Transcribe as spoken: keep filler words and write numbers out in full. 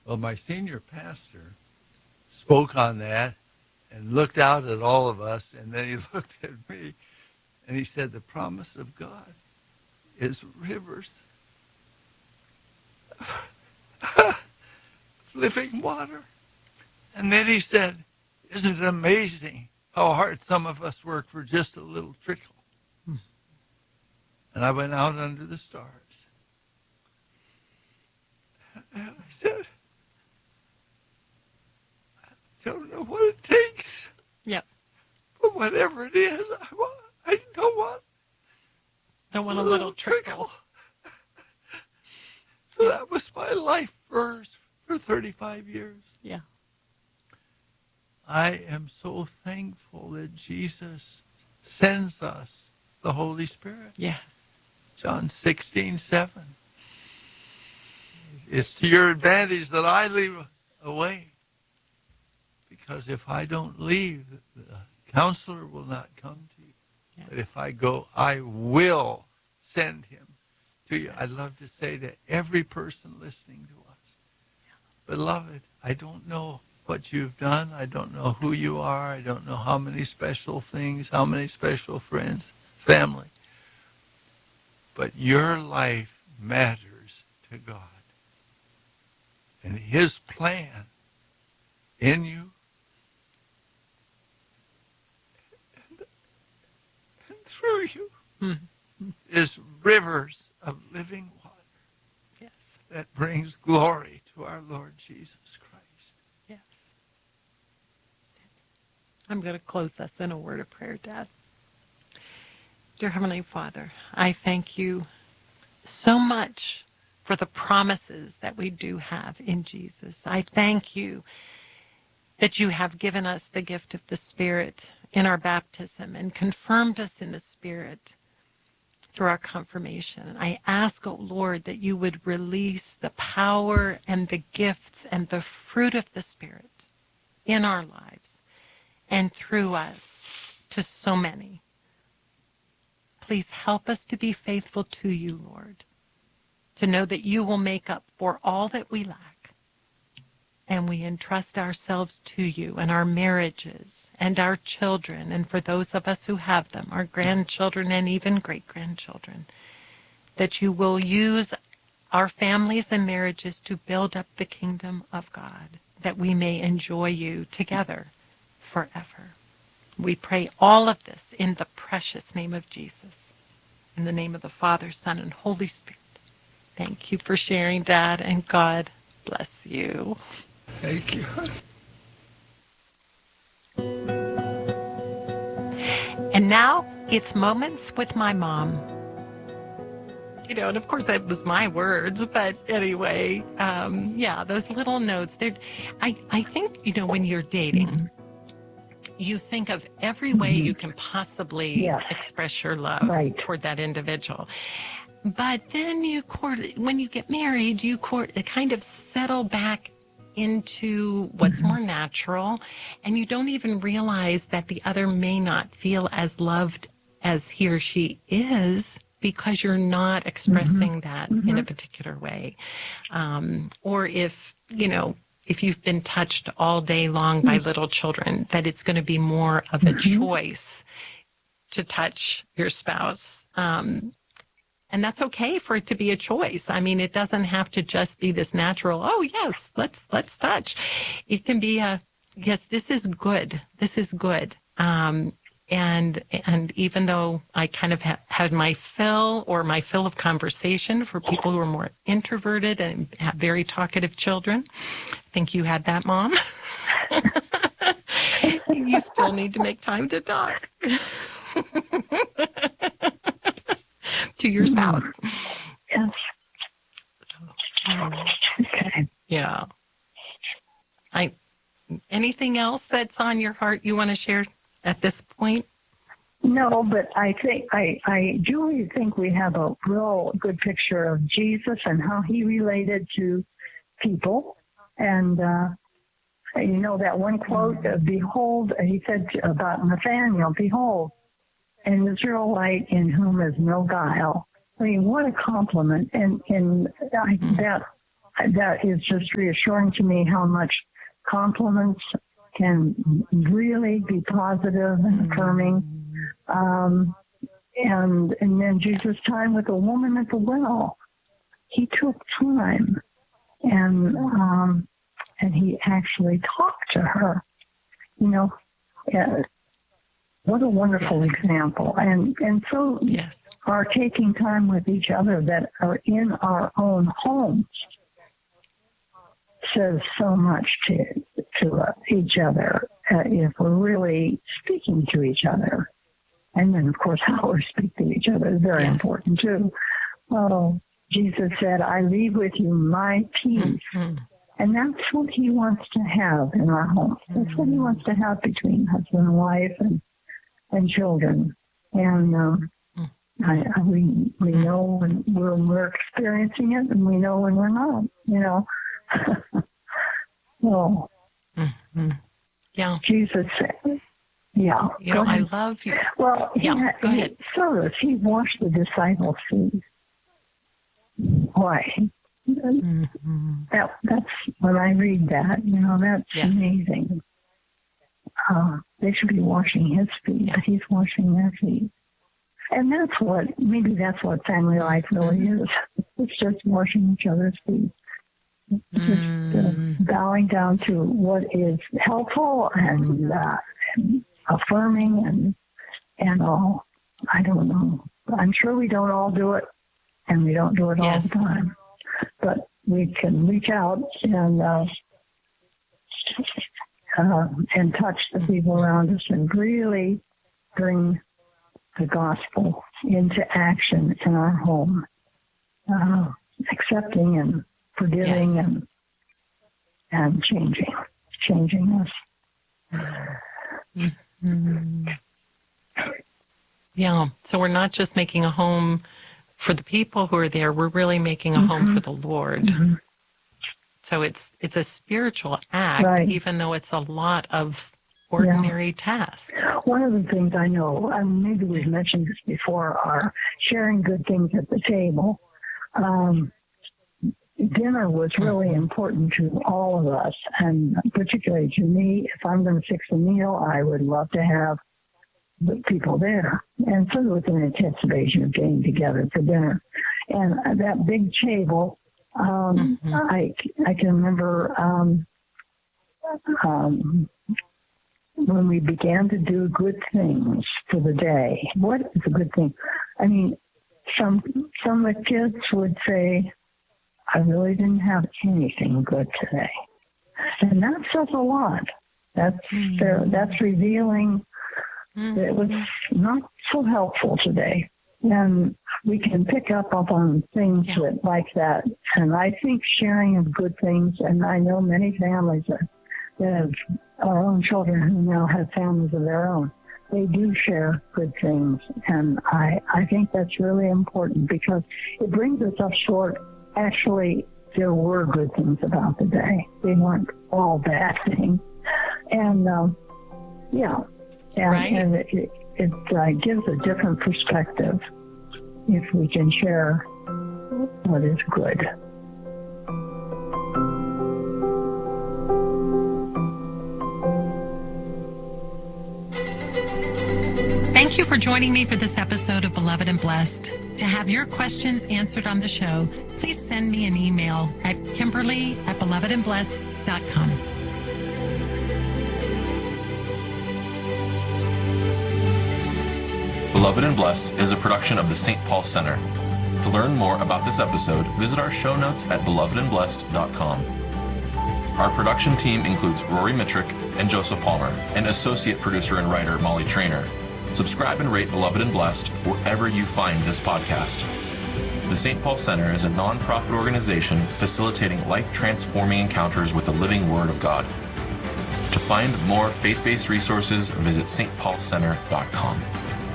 Well, my senior pastor spoke on that and looked out at all of us, and then he looked at me, and he said, the promise of God is rivers of living water. And then he said, isn't it amazing how hard some of us work for just a little trickle? Hmm. And I went out under the stars. And I said, I don't know what it takes. Yeah. But whatever it is, I, want, I don't want, don't want a, a little, little trickle. trickle. So that was my life verse for thirty-five years. Yeah. I am so thankful that Jesus sends us the Holy Spirit. Yes. John sixteen seven. It's to your advantage that I leave away. Because if I don't leave, the counselor will not come to you. Yeah. But if I go, I will send him to you. Yes. I'd love to say to every person listening to us, yeah. Beloved, I don't know what you've done. I don't know who you are. I don't know how many special things, how many special friends, family. But your life matters to God. And his plan in you and, and through you mm-hmm. is rivers of living water. Yes. That brings glory to our Lord Jesus Christ. Yes. Yes. I'm going to close us in a word of prayer, Dad. Dear Heavenly Father, I thank you so much for the promises that we do have in Jesus. I thank you that you have given us the gift of the Spirit in our baptism and confirmed us in the Spirit through our confirmation. I ask, oh Lord, that you would release the power and the gifts and the fruit of the Spirit in our lives and through us to so many. Please help us to be faithful to you, Lord, to know that you will make up for all that we lack. And we entrust ourselves to you and our marriages and our children, and for those of us who have them, our grandchildren and even great-grandchildren, that you will use our families and marriages to build up the kingdom of God, that we may enjoy you together forever. We pray all of this in the precious name of Jesus, in the name of the Father, Son, and Holy Spirit. Thank you for sharing, Dad, and God bless you. Thank you. And now it's Moments with my mom. You know, and of course that was my words, but anyway, um, yeah, those little notes. They're, I, I think, you know, when you're dating, mm-hmm. you think of every way mm-hmm. you can possibly yes. express your love right. toward that individual. But then you court, when you get married, you court, kind of settle back into what's mm-hmm. more natural, and you don't even realize that the other may not feel as loved as he or she is because you're not expressing mm-hmm. that mm-hmm. in a particular way. Um, or if, you know, if you've been touched all day long by little children, that it's going to be more of a mm-hmm. choice to touch your spouse. Um, And that's okay for it to be a choice. I mean, it doesn't have to just be this natural, oh, yes, let's let's touch. It can be a, yes, this is good. This is good. Um, and and even though I kind of ha- had my fill or my fill of conversation for people who are more introverted and have very talkative children, I think you had that, Mom. You still need to make time to talk. To your spouse. Yes. Um, okay. Yeah. I. Anything else that's on your heart you want to share at this point? No, but I think I, I do think we have a real good picture of Jesus and how he related to people. And uh, you know that one quote, uh, behold, he said about Nathaniel, behold, an Israelite in whom is no guile. I mean, what a compliment. And, and I, that that is just reassuring to me how much compliments can really be positive and affirming. Um, and and then Jesus' time with the woman at the well, he took time, and um, and he actually talked to her. You know, uh, what a wonderful Yes. example. And and so Yes. our taking time with each other that are in our own homes says so much to to uh, each other uh, if we're really speaking to each other. And then, of course, how we speak to each other is very Yes. important, too. Oh, Jesus said, I leave with you my peace. Mm-hmm. And that's what he wants to have in our homes. That's what he wants to have between husband and wife and, and children. And um, I, I, we we know when we're, we're experiencing it, and we know when we're not, you know. Well, Mm-hmm. Yeah. Jesus said, yeah. You go know, I ahead. love you. Well, he Yeah, had, go ahead. He, service, he washed the disciples' feet. Why? Mm-hmm. That, that's, when I read that, you know, that's Yes. amazing. Uh, they should be washing his feet, Yeah. but he's washing their feet. And that's what, maybe that's what family life really Mm-hmm. is. It's just washing each other's feet. Just uh, Mm. bowing down to what is helpful and, uh, and affirming and and all. I don't know. I'm sure we don't all do it, and we don't do it Yes. all the time. But we can reach out and uh, uh, and touch the people around us and really bring the gospel into action in our home, uh, accepting and forgiving Yes. and and changing, changing us. Mm. Yeah. So we're not just making a home for the people who are there. We're really making a Mm-hmm. home for the Lord. Mm-hmm. So it's it's a spiritual act, Right. even though it's a lot of ordinary tasks. One of the things I know, and maybe we've mentioned this before, are sharing good things at the table. Um, dinner was really important to all of us, and particularly to me. If I'm going to fix a meal, I would love to have the people there. And so there was an anticipation of getting together for dinner. And that big table, um, Mm-hmm. I, I can remember um, um, when we began to do good things for the day. What is a good thing? I mean, some some of the kids would say, I really didn't have anything good today. And that says a lot. That's Mm. uh, that's revealing Mm. that it was not so helpful today. And we can pick up on things Yeah. that, like that. And I think sharing of good things, and I know many families that, that have our own children who now have families of their own, they do share good things. And I, I think that's really important because it brings us up short. Actually, there were good things about the day. They weren't all bad things. And, um, yeah. And, Right. and it, it, it uh, gives a different perspective if we can share what is good. Thank you for joining me for this episode of Beloved and Blessed. To have your questions answered on the show, please send me an email at kimberly at beloved and blessed dot com. Beloved and Blessed is a production of the Saint Paul Center. To learn more about this episode, visit our show notes at beloved and blessed dot com. Our production team includes Rory Mitrick and Joseph Palmer, and associate producer and writer Molly Trainer. Subscribe and rate Beloved and Blessed wherever you find this podcast. The Saint Paul Center is a nonprofit organization facilitating life-transforming encounters with the living Word of God. To find more faith-based resources, visit s t paul center dot com.